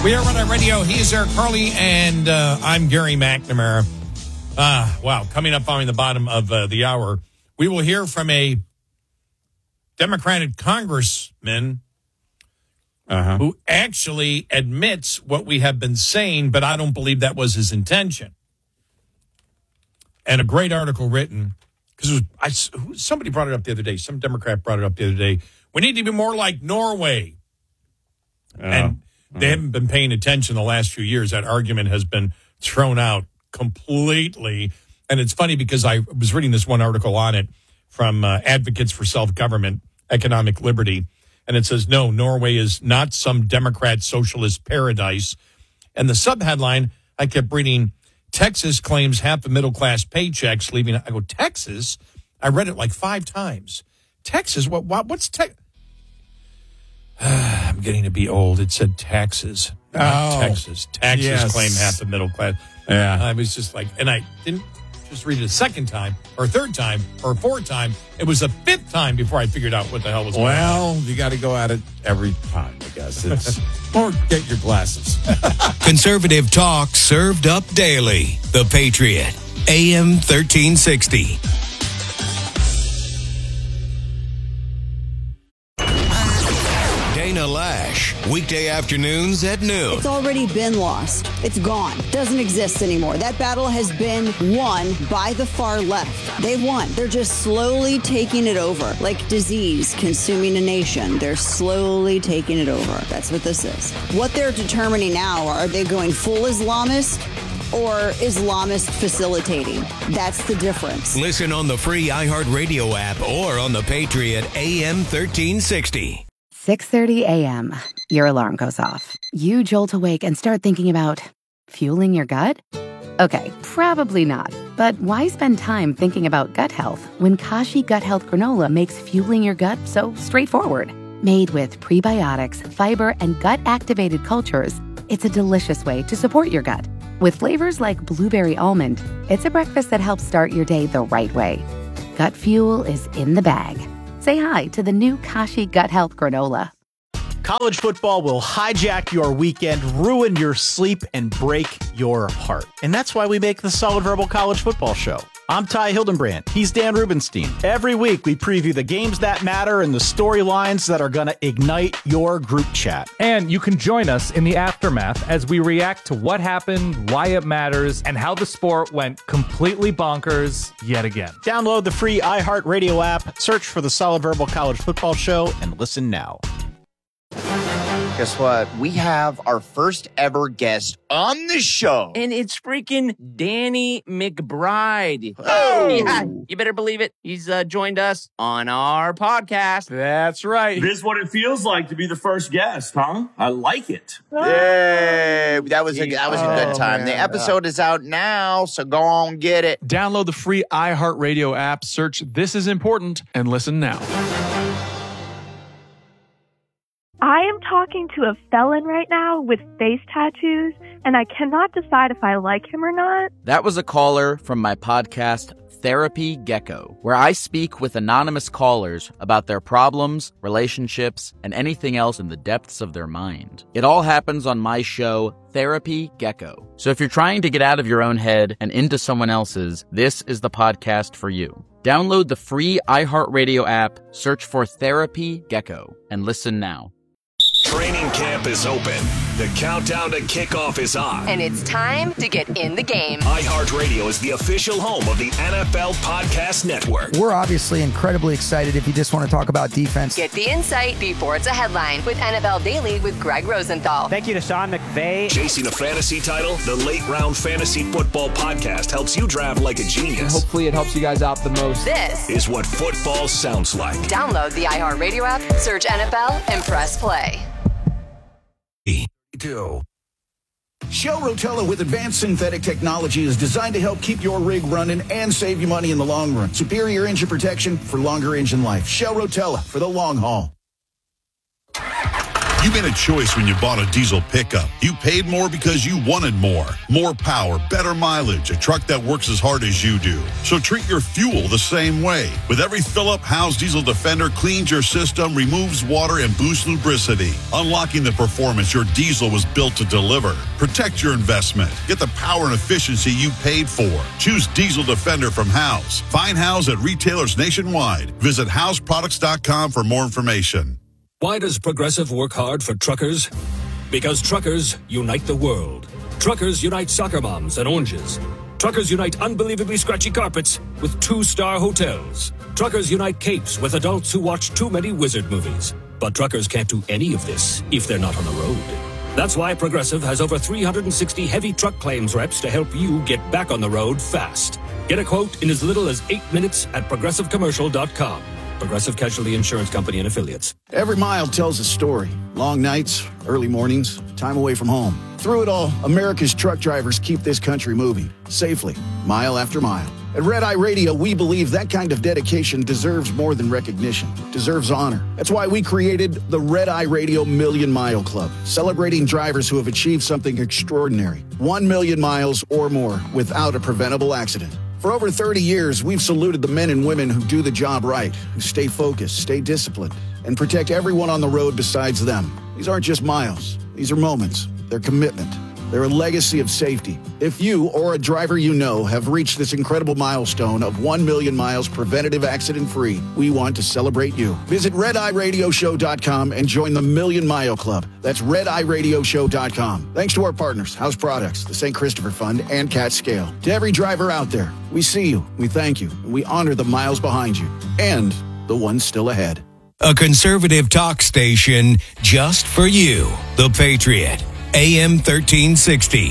We are on radio. He is Eric Carly, and I'm Gary McNamara. Wow, coming up following the bottom of the hour, we will hear from a Democratic congressman who actually admits what we have been saying, but I don't believe that was his intention. And a great article written, because somebody brought it up the other day. Some Democrat brought it up the other day. We need to be more like Norway. And they haven't been paying attention the last few years. That argument has been thrown out completely. And it's funny because I was reading this one article on it from Advocates for Self-Government, Economic Liberty. And it says, no, Norway is not some Democrat socialist paradise. And the subheadline, I kept reading, Texas claims half the middle-class paychecks leaving. I go, Texas? I read it like 5 times. Texas? What's Texas? I'm getting to be old. It said taxes. Texas. Taxes claim half the middle class. Yeah. I was just like, and I didn't just read it a second time or a third time or a fourth time. It was a 5th time before I figured out what the hell was going on. Well, you got to go at it every time, I guess. Or get your glasses. Conservative talk served up daily. The Patriot. AM 1360. Dana Lash, weekday afternoons at noon. It's already been lost. It's gone. Doesn't exist anymore. That battle has been won by the far left. They've won. They're just slowly taking it over. Like disease consuming a nation. They're slowly taking it over. That's what this is. What they're determining now, are they going full Islamist or Islamist facilitating? That's the difference. Listen on the free iHeartRadio app or on the Patriot AM 1360. 6:30 a.m. Your alarm goes off. You jolt awake and start thinking about fueling your gut? Okay, probably not. But why spend time thinking about gut health when Kashi Gut Health Granola makes fueling your gut so straightforward? Made with prebiotics, fiber, and gut-activated cultures, it's a delicious way to support your gut. With flavors like blueberry almond, it's a breakfast that helps start your day the right way. Gut fuel is in the bag. Say hi to the new Kashi Gut Health Granola. College football will hijack your weekend, ruin your sleep, and break your heart. And that's why we make the Solid Verbal College Football Show. I'm Ty Hildenbrand. He's Dan Rubenstein. Every week, we preview the games that matter and the storylines that are going to ignite your group chat. And you can join us in the aftermath as we react to what happened, why it matters, and how the sport went completely bonkers yet again. Download the free iHeartRadio app, search for the Solid Verbal College Football Show, and listen now. Guess what? We have our first ever guest on the show. And it's freaking Danny McBride. Oh! Yeah, you better believe it. He's joined us on our podcast. That's right. This is what it feels like to be the first guest, huh? I like it. Yay! That was a good time. The episode is out now, so go on, get it. Download the free iHeartRadio app, search This Is Important, and listen now. I am talking to a felon right now with face tattoos, and I cannot decide if I like him or not. That was a caller from my podcast, Therapy Gecko, where I speak with anonymous callers about their problems, relationships, and anything else in the depths of their mind. It all happens on my show, Therapy Gecko. So if you're trying to get out of your own head and into someone else's, this is the podcast for you. Download the free iHeartRadio app, search for Therapy Gecko, and listen now. Training camp is open. The countdown to kickoff is on. And it's time to get in the game. iHeartRadio is the official home of the NFL Podcast Network. We're obviously incredibly excited if you just want to talk about defense. Get the insight before it's a headline with NFL Daily with Greg Rosenthal. Thank you to Sean McVay. Chasing a fantasy title, the Late Round Fantasy Football Podcast helps you draft like a genius. And hopefully it helps you guys out the most. This is what football sounds like. Download the iHeartRadio app, search NFL, and press play. Shell Rotella with advanced synthetic technology is designed to help keep your rig running and save you money in the long run. Superior engine protection for longer engine life. Shell Rotella for the long haul. You made a choice when you bought a diesel pickup. You paid more because you wanted more. More power, better mileage, a truck that works as hard as you do. So treat your fuel the same way. With every fill-up, Howe's Diesel Defender cleans your system, removes water, and boosts lubricity, unlocking the performance your diesel was built to deliver. Protect your investment. Get the power and efficiency you paid for. Choose Diesel Defender from Howe's. Find Howe's at retailers nationwide. Visit howesproducts.com for more information. Why does Progressive work hard for truckers? Because truckers unite the world. Truckers unite soccer moms and oranges. Truckers unite unbelievably scratchy carpets with 2-star hotels. Truckers unite capes with adults who watch too many wizard movies. But truckers can't do any of this if they're not on the road. That's why Progressive has over 360 heavy truck claims reps to help you get back on the road fast. Get a quote in as little as 8 minutes at progressivecommercial.com. Progressive Casualty Insurance Company and Affiliates. Every mile tells a story. Long nights, early mornings, time away from home. Through it all, America's truck drivers keep this country moving safely, mile after mile. At Red Eye Radio, we believe that kind of dedication deserves more than recognition, deserves honor. That's why we created the Red Eye Radio Million Mile Club, celebrating drivers who have achieved something extraordinary. 1 million miles or more without a preventable accident. For over 30 years, we've saluted the men and women who do the job right, who stay focused, stay disciplined, and protect everyone on the road besides them. These aren't just miles. These are moments. They're commitment. They're a legacy of safety. If you or a driver you know have reached this incredible milestone of 1 million miles preventative accident-free, we want to celebrate you. Visit RedEyeRadioShow.com and join the Million Mile Club. That's RedEyeRadioShow.com. Thanks to our partners, House Products, the St. Christopher Fund, and Cat Scale. To every driver out there, we see you, we thank you, and we honor the miles behind you and the ones still ahead. A conservative talk station just for you. The Patriot. AM 1360.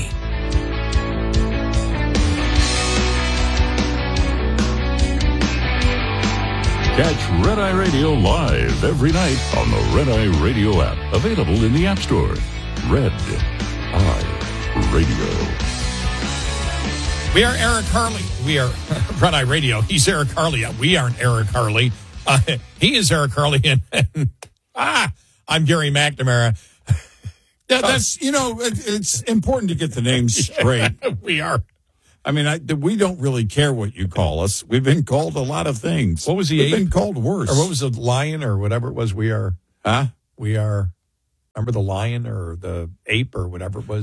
Catch Red Eye Radio live every night on the Red Eye Radio app. Available in the App Store. Red Eye Radio. We are Eric Harley. We are Red Eye Radio. He's Eric Harley. We aren't Eric Harley. He is Eric Harley. And I'm Gary McNamara. Yeah, that's, it's important to get the names straight. We are. I mean, we don't really care what you call us. We've been called a lot of things. What was the We've been called worse. Or what was the lion or whatever it was? We are. We are. Remember the lion or the ape or whatever it was?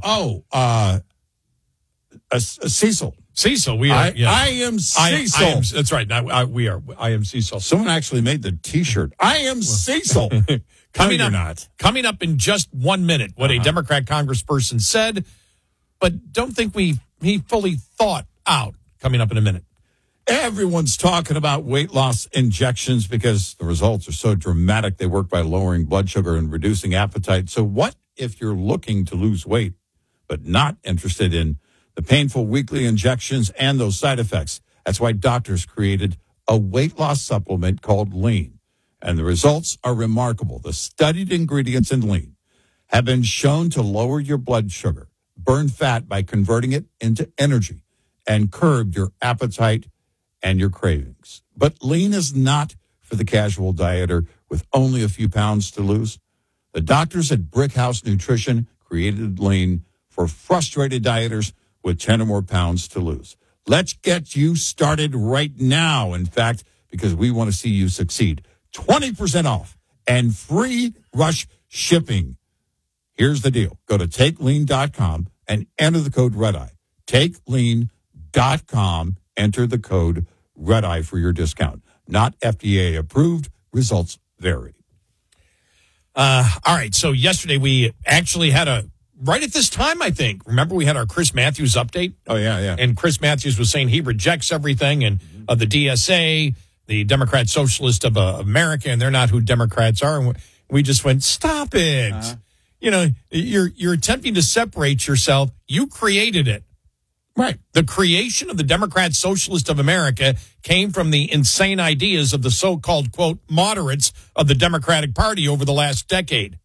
Cecil. Cecil, we are. I am Cecil. That's right. We are. I am Cecil. Someone actually made the T-shirt. I am Cecil. Coming up in just 1 minute, what a Democrat congressperson said, but don't think he fully thought out. Coming up in a minute. Everyone's talking about weight loss injections because the results are so dramatic. They work by lowering blood sugar and reducing appetite. So what if you're looking to lose weight, but not interested in the painful weekly injections and those side effects? That's why doctors created a weight loss supplement called Lean. And the results are remarkable. The studied ingredients in Lean have been shown to lower your blood sugar, burn fat by converting it into energy, and curb your appetite and your cravings. But Lean is not for the casual dieter with only a few pounds to lose. The doctors at Brickhouse Nutrition created Lean for frustrated dieters with 10 or more pounds to lose. Let's get you started right now, in fact, because we want to see you succeed. 20% off and free rush shipping. Here's the deal. Go to TakeLean.com and enter the code RedEye. TakeLean.com. Enter the code RedEye for your discount. Not FDA approved. Results vary. All right. So yesterday we actually had right at this time, I think. Remember we had our Chris Matthews update? Oh, yeah. And Chris Matthews was saying he rejects everything and the DSA, the Democrat Socialist of America, and they're not who Democrats are. And we just went, stop it. You're attempting to separate yourself. You created it. Right. The creation of the Democrat Socialist of America came from the insane ideas of the so-called, quote, moderates of the Democratic Party over the last decade.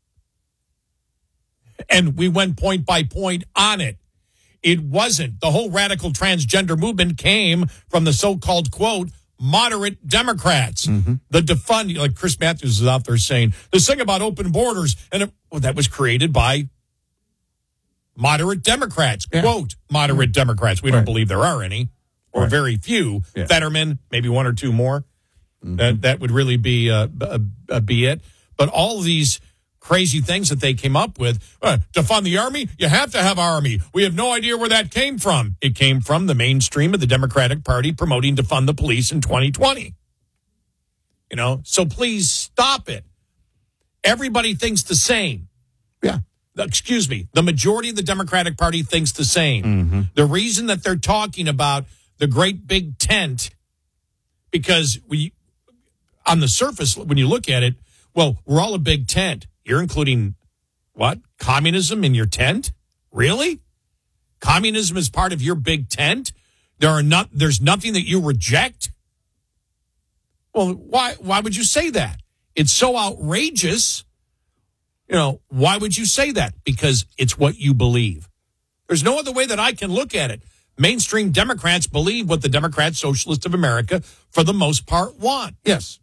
And we went point by point on it. It wasn't. The whole radical transgender movement came from the so-called, quote, moderate Democrats. The defund, like Chris Matthews is out there saying, this thing about open borders, and that was created by moderate Democrats. Quote, moderate Democrats. We don't believe there are any, or very few. Fetterman, maybe one or two more. That would really be it. But all of these crazy things that they came up with, to fund the Army, you have to have Army. We have no idea where that came from. It came from the mainstream of the Democratic Party promoting to fund the police in 2020. You know, so please stop it. Everybody thinks the same. Yeah. Excuse me. The majority of the Democratic Party thinks the same. The reason that they're talking about the great big tent, because on the surface, when you look at it, well, we're all a big tent. You're including what? Communism in your tent? Really? Communism is part of your big tent? There's nothing that you reject? Well, why would you say that? It's so outrageous. You know, why would you say that? Because it's what you believe. There's no other way that I can look at it. Mainstream Democrats believe what the Democrat Socialists of America, for the most part, want. Yes.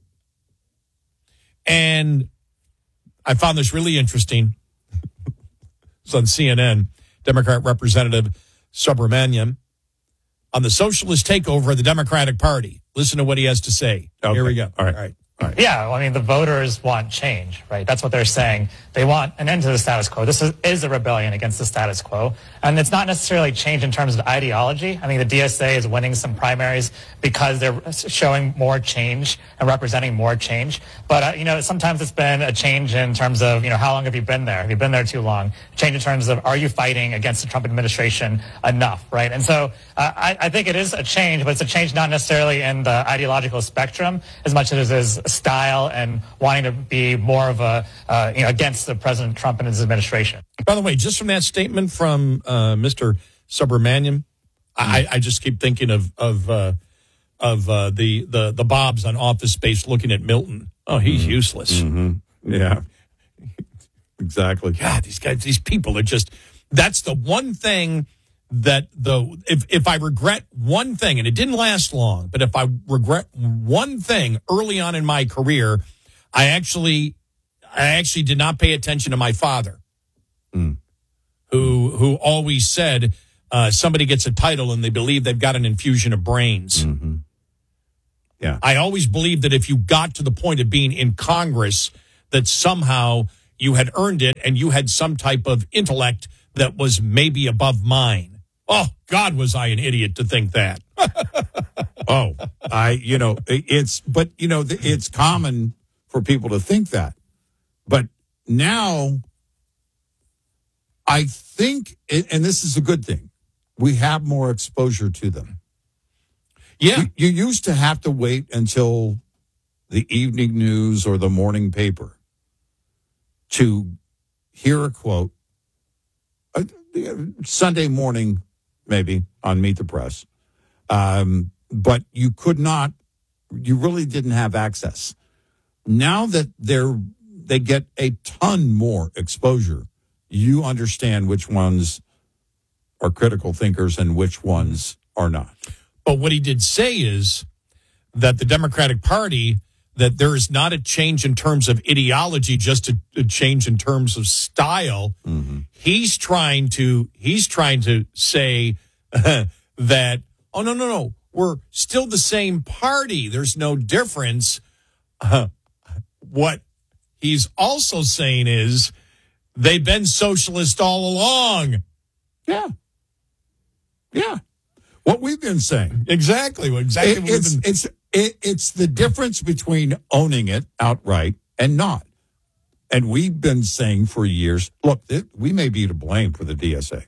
And I found this really interesting. It's on CNN. Democrat Representative Subramaniam on the socialist takeover of the Democratic Party. Listen to what he has to say. Okay. Here we go. All right. Yeah, well, I mean, the voters want change, right? That's what they're saying. They want an end to the status quo. This is a rebellion against the status quo. And it's not necessarily change in terms of ideology. I mean, the DSA is winning some primaries because they're showing more change and representing more change. But, sometimes it's been a change in terms of, how long have you been there? Have you been there too long? Change in terms of, are you fighting against the Trump administration enough, right? And so I think it is a change, but it's a change not necessarily in the ideological spectrum as much as it is style and wanting to be more of a, against the President Trump and his administration. By the way, just from that statement from Mr. Subramaniam, I just keep thinking of the Bobs on Office Space looking at Milton. Oh, he's useless. Yeah, exactly. God, these people are just, that's the one thing that if I regret one thing, and it didn't last long, but if I regret one thing early on in my career, I actually did not pay attention to my father, who always said somebody gets a title and they believe they've got an infusion of brains. Yeah, I always believed that if you got to the point of being in Congress, that somehow you had earned it and you had some type of intellect that was maybe above mine. Oh, God, was I an idiot to think that. It's common for people to think that. But now I think, and this is a good thing, we have more exposure to them. Yeah. You used to have to wait until the evening news or the morning paper to hear a quote. Sunday morning, maybe, on Meet the Press. But you really didn't have access. Now that they get a ton more exposure, you understand which ones are critical thinkers and which ones are not. But what he did say is that the Democratic Party, that there is not a change in terms of ideology, just a change in terms of style. He's trying to say that, oh, no, we're still the same party. There's no difference. What he's also saying is they've been socialist all along. Yeah. What we've been saying. Exactly. It's the difference between owning it outright and not. And we've been saying for years, look, we may be to blame for the DSA.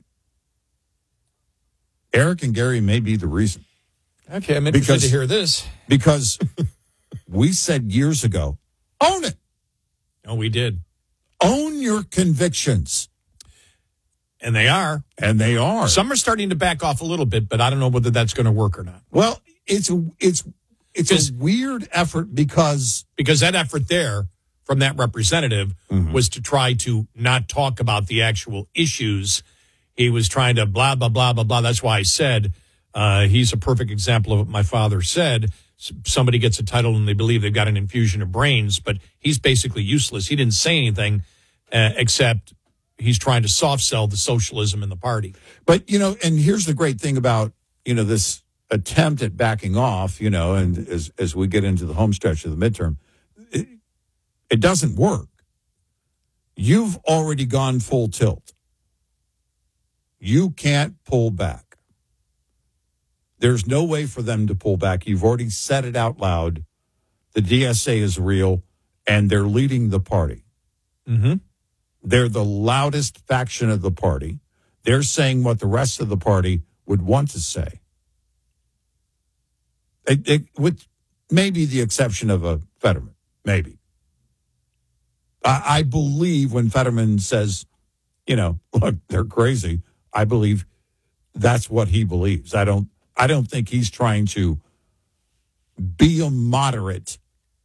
Eric and Gary may be the reason. Okay, I'm interested to hear this. Because we said years ago, own it. Oh, we did. Own your convictions. And they are. Some are starting to back off a little bit, but I don't know whether that's going to work or not. Well, it's a weird effort because that effort there from that representative was to try to not talk about the actual issues. He was trying to blah, blah, blah, blah, blah. That's why I said he's a perfect example of what my father said. somebody gets a title and they believe they've got an infusion of brains, but he's basically useless. He didn't say anything except he's trying to soft sell the socialism in the party. But, and here's the great thing about, this attempt at backing off, and as we get into the home stretch of the midterm, it doesn't work. You've already gone full tilt. You can't pull back. There's no way for them to pull back. You've already said it out loud. The DSA is real, and they're leading the party. Mm-hmm. They're the loudest faction of the party. They're saying what the rest of the party would want to say. With maybe the exception of a Fetterman, maybe. I believe when Fetterman says, look, they're crazy, I believe that's what he believes. I don't think he's trying to be a moderate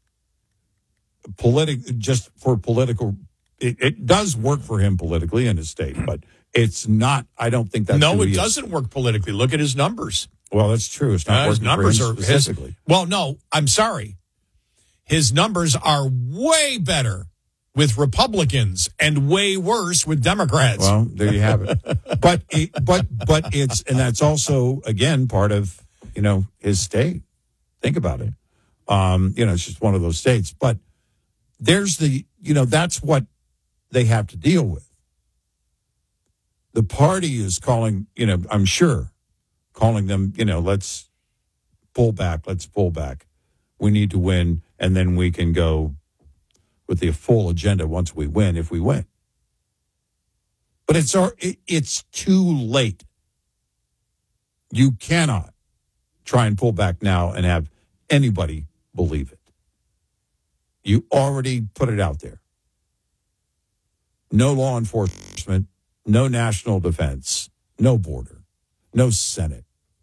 just for political. It does work for him politically in his state, but it's not. I don't think that's no. It doesn't work politically. Look at his numbers. Well, that's true. It's not his numbers are specifically. Well, no, I'm sorry. His numbers are way better with Republicans and way worse with Democrats. Well, there you have it. but it's, and that's also again part of his state. Think about it. It's just one of those states. But there's that's what they have to deal with. The party is calling, I'm sure, calling them, let's pull back. Let's pull back. We need to win, and then we can go with the full agenda once we win, if we win. But it's too late. You cannot try and pull back now and have anybody believe it. You already put it out there. No law enforcement, no national defense, no border, no Senate.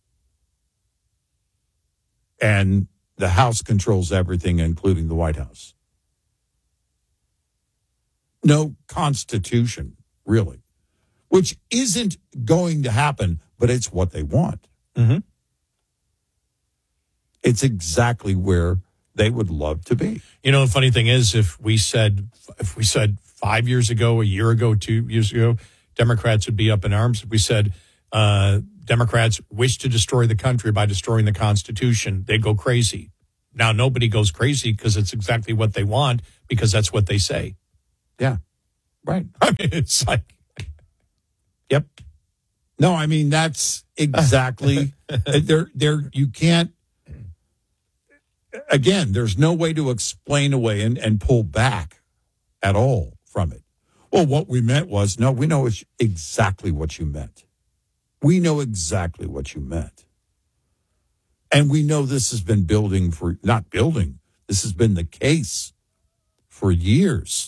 And the House controls everything, including the White House. No Constitution, really, which isn't going to happen, but it's what they want. Mm-hmm. It's exactly where they would love to be. The funny thing is, if we said 5 years ago, a year ago, 2 years ago, Democrats would be up in arms. If we said Democrats wish to destroy the country by destroying the Constitution, they'd go crazy. Now nobody goes crazy because it's exactly what they want, because that's what they say. Yeah, right. I mean, it's like, yep. No, I mean, that's exactly, you can't, again, there's no way to explain away and pull back at all from it. Well, what we meant was, no, we know exactly what you meant. We know exactly what you meant. And we know this has been this has been the case for years.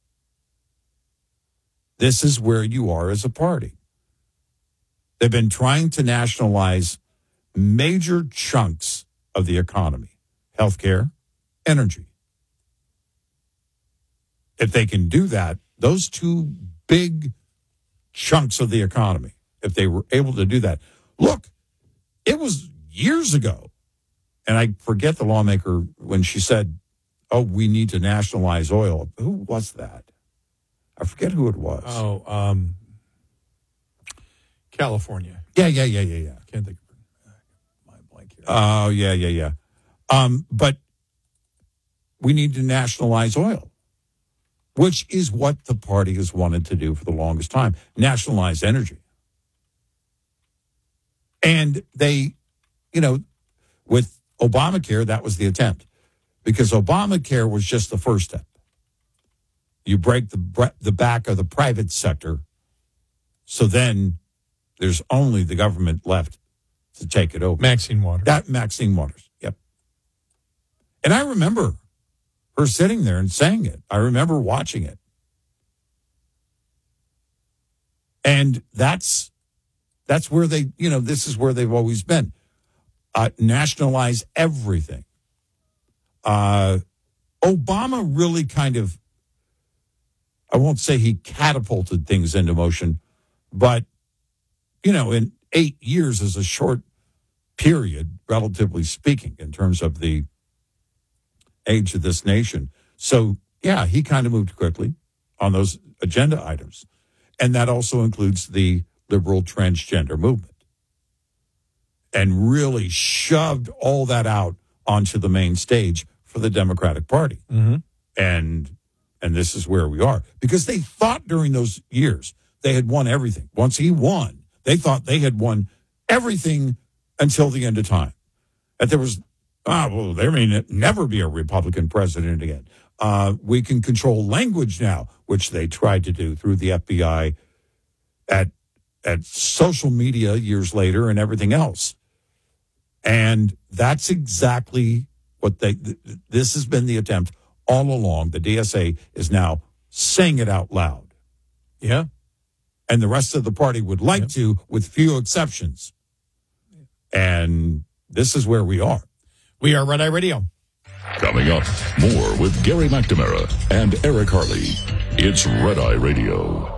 This is where you are as a party. They've been trying to nationalize major chunks of the economy, healthcare, energy. If they can do that, those two big chunks of the economy, if they were able to do that. Look, it was years ago, and I forget the lawmaker when she said, oh, we need to nationalize oil. Who was that? I forget who it was. Oh, California. Yeah. Can't think of my blank here. Oh, yeah. But we need to nationalize oil, which is what the party has wanted to do for the longest time, nationalize energy. And they, with Obamacare, that was the attempt, because Obamacare was just the first step. You break the back of the private sector, so then there's only the government left to take it over. Maxine Waters, yep. And I remember her sitting there and saying it. I remember watching it. And that's where they, this is where they've always been. Nationalize everything. Obama really kind of, I won't say he catapulted things into motion, but, in 8 years is a short period, relatively speaking, in terms of the age of this nation. So, yeah, he kind of moved quickly on those agenda items. And that also includes the liberal transgender movement. And really shoved all that out onto the main stage for the Democratic Party. Mm-hmm. And this is where we are. Because they thought during those years they had won everything. Once he won, they thought they had won everything until the end of time. That there was, there may never be a Republican president again. We can control language now, which they tried to do through the FBI at social media years later and everything else. And that's exactly what this has been the attempt all along. The DSA is now saying it out loud. Yeah. And the rest of the party would like to, with few exceptions. And this is where we are. We are Red Eye Radio. Coming up, more with Gary McNamara and Eric Harley. It's Red Eye Radio.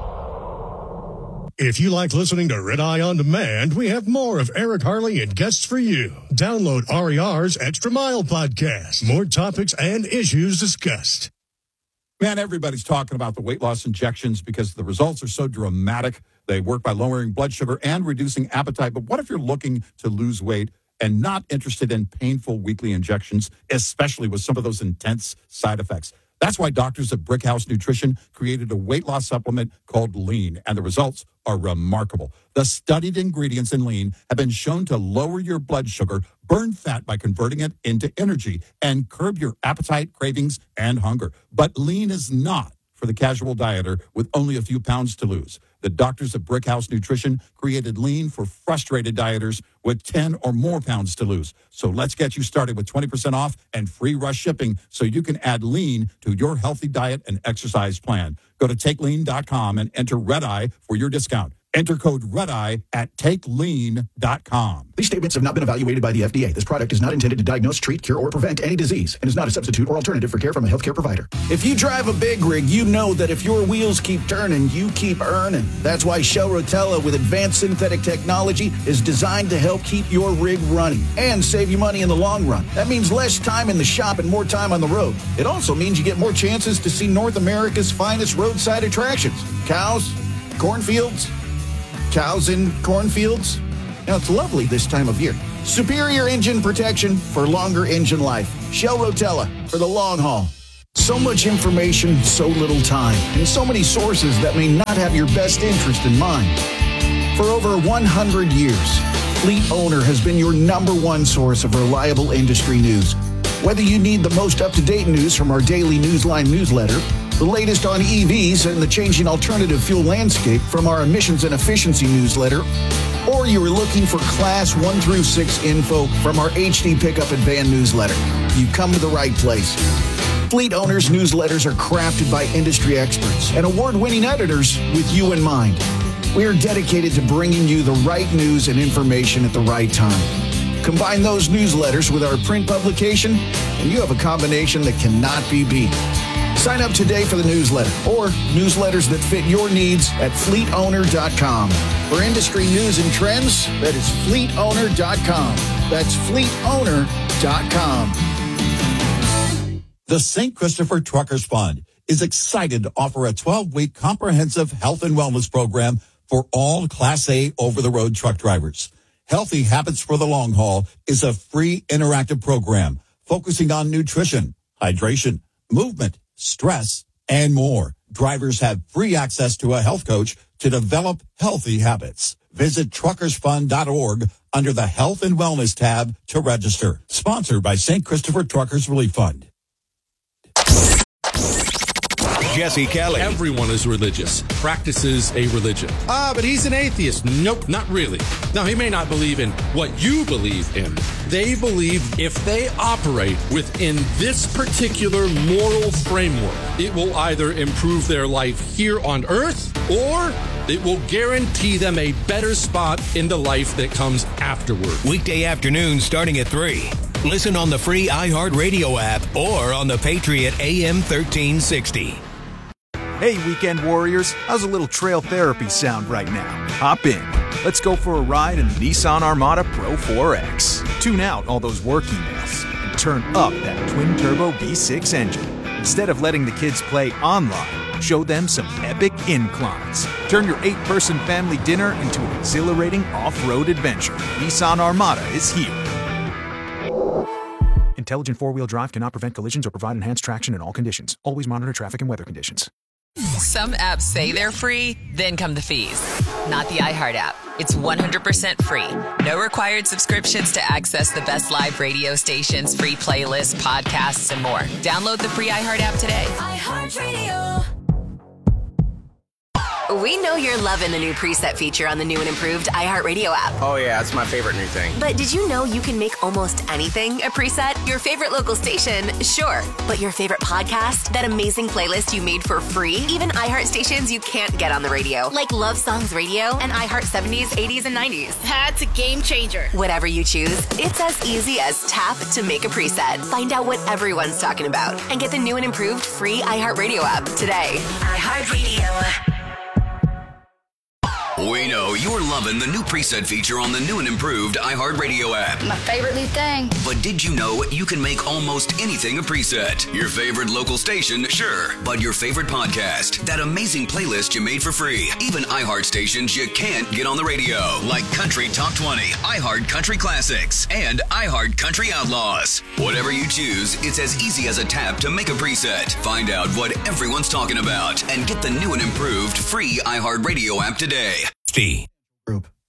If you like listening to Red Eye On Demand, we have more of Eric Harley and guests for you. Download RER's Extra Mile podcast. More topics and issues discussed. Man, everybody's talking about the weight loss injections because the results are so dramatic. They work by lowering blood sugar and reducing appetite. But what if you're looking to lose weight and not interested in painful weekly injections, especially with some of those intense side effects? That's why doctors at Brickhouse Nutrition created a weight loss supplement called Lean, and the results are remarkable. The studied ingredients in Lean have been shown to lower your blood sugar, burn fat by converting it into energy, and curb your appetite, cravings, and hunger. But Lean is not for the casual dieter with only a few pounds to lose. The doctors at Brickhouse Nutrition created Lean for frustrated dieters with 10 or more pounds to lose. So let's get you started with 20% off and free rush shipping so you can add Lean to your healthy diet and exercise plan. Go to TakeLean.com and enter Red Eye for your discount. Enter code REDEYE at TakeLean.com. These statements have not been evaluated by the FDA. This product is not intended to diagnose, treat, cure, or prevent any disease and is not a substitute or alternative for care from a healthcare provider. If you drive a big rig, you know that if your wheels keep turning, you keep earning. That's why Shell Rotella with advanced synthetic technology is designed to help keep your rig running and save you money in the long run. That means less time in the shop and more time on the road. It also means you get more chances to see North America's finest roadside attractions. Cows, cornfields, cows in cornfields. Now, it's lovely this time of year. Superior engine protection for longer engine life. Shell Rotella for the long haul. So much information, so little time, and so many sources that may not have your best interest in mind. For over 100 years, Fleet Owner has been your number one source of reliable industry news. Whether you need the most up-to-date news from our daily Newsline newsletter, the latest on EVs and the changing alternative fuel landscape from our emissions and efficiency newsletter, or you are looking for Class 1 through 6 info from our HD Pickup and Van newsletter, you come to the right place. Fleet Owners newsletters are crafted by industry experts and award-winning editors with you in mind. We are dedicated to bringing you the right news and information at the right time. Combine those newsletters with our print publication, and you have a combination that cannot be beat. Sign up today for the newsletter or newsletters that fit your needs at fleetowner.com. For industry news and trends, that is fleetowner.com. That's fleetowner.com. The St. Christopher Truckers Fund is excited to offer a 12-week comprehensive health and wellness program for all Class A over-the-road truck drivers. Healthy Habits for the Long Haul is a free interactive program focusing on nutrition, hydration, movement, stress, and more. Drivers have free access to a health coach to develop healthy habits. Visit truckersfund.org under the Health and Wellness tab to register. Sponsored by St. Christopher Truckers Relief Fund. Jesse Kelly. Everyone is religious, practices a religion. But he's an atheist. Nope, not really. Now, he may not believe in what you believe in. They believe if they operate within this particular moral framework, it will either improve their life here on earth or it will guarantee them a better spot in the life that comes afterward. Weekday afternoons starting at 3. Listen on the free iHeartRadio app or on the Patriot AM 1360. Hey, weekend warriors, how's a little trail therapy sound right now? Hop in. Let's go for a ride in the Nissan Armada Pro 4X. Tune out all those work emails and turn up that twin-turbo V6 engine. Instead of letting the kids play online, show them some epic inclines. Turn your 8-person family dinner into an exhilarating off-road adventure. Nissan Armada is here. Intelligent four-wheel drive cannot prevent collisions or provide enhanced traction in all conditions. Always monitor traffic and weather conditions. Some apps say they're free, then come the fees. Not the iHeart app. It's 100% free. No required subscriptions to access the best live radio stations, free playlists, podcasts, and more. Download the free iHeart app today. iHeartRadio. We know you're loving the new preset feature on the new and improved iHeartRadio app. Oh yeah, it's my favorite new thing. But did you know you can make almost anything a preset? Your favorite local station, sure. But your favorite podcast? That amazing playlist you made for free? Even iHeart stations you can't get on the radio, like Love Songs Radio and iHeart 70s, 80s, and 90s. That's a game changer. Whatever you choose, it's as easy as tap to make a preset. Find out what everyone's talking about and get the new and improved free iHeartRadio app today. iHeartRadio. We know you're loving the new preset feature on the new and improved iHeartRadio app. My favorite new thing. But did you know you can make almost anything a preset? Your favorite local station, sure. But your favorite podcast, that amazing playlist you made for free. Even iHeart stations you can't get on the radio, like Country Top 20, iHeart Country Classics, and iHeart Country Outlaws. Whatever you choose, it's as easy as a tap to make a preset. Find out what everyone's talking about and get the new and improved free iHeartRadio app today. Group.